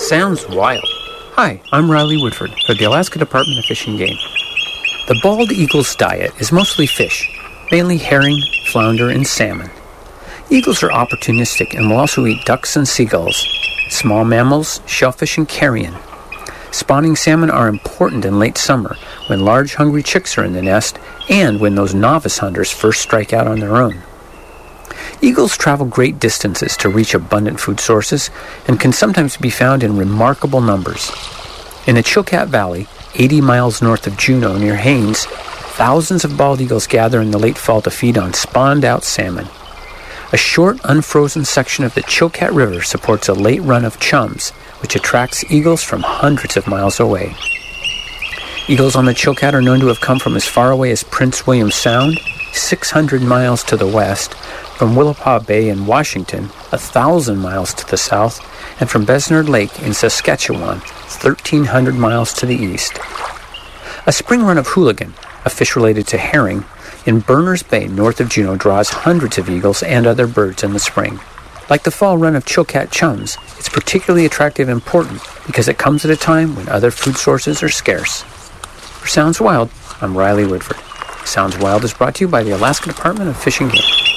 Sounds wild. Hi, I'm Riley Woodford for the Alaska Department of Fish and Game. The bald eagle's diet is mostly fish, mainly herring, flounder, and salmon. Eagles are opportunistic and will also eat ducks and seagulls, small mammals, shellfish, and carrion. Spawning salmon are important in late summer when large hungry chicks are in the nest and when those novice hunters first strike out on their own. Eagles travel great distances to reach abundant food sources and can sometimes be found in remarkable numbers. In the Chilkat Valley, 80 miles north of Juneau near Haines, thousands of bald eagles gather in the late fall to feed on spawned-out salmon. A short, unfrozen section of the Chilkat River supports a late run of chums, which attracts eagles from hundreds of miles away. Eagles on the Chilkat are known to have come from as far away as Prince William Sound, 600 miles to the west, from Willapa Bay in Washington, 1,000 miles to the south, and from Besnard Lake in Saskatchewan, 1,300 miles to the east. A spring run of hooligan, a fish related to herring, in Berners Bay north of Juneau draws hundreds of eagles and other birds in the spring. Like the fall run of Chilkat chums, it's particularly attractive and important because it comes at a time when other food sources are scarce. For Sounds Wild, I'm Riley Woodford. Sounds Wild is brought to you by the Alaska Department of Fish and Game.